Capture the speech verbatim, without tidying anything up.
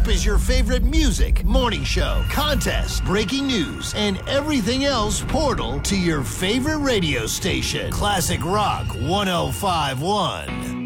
up is your favorite music, morning show, contest, breaking news, and everything else portal to your favorite radio station. Classic Rock one oh five one.